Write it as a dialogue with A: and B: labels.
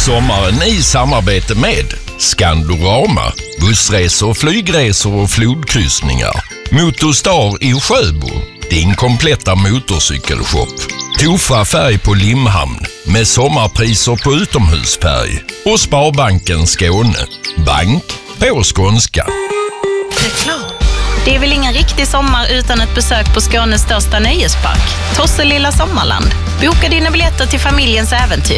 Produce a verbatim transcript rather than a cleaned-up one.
A: sommaren i samarbete med Skandorama, bussresor, flygresor och flodkryssningar. Motorstar i Sjöbo, din kompletta motorcykelshop. Tofa färg på Limhamn med sommarpriser på utomhusfärg. Och Sparbanken Skåne, bank på skånska.
B: Reklam. Det är väl ingen riktig sommar utan ett besök på Skånes största nöjespark, Tosselilla Sommarland. Boka dina biljetter till familjens äventyr.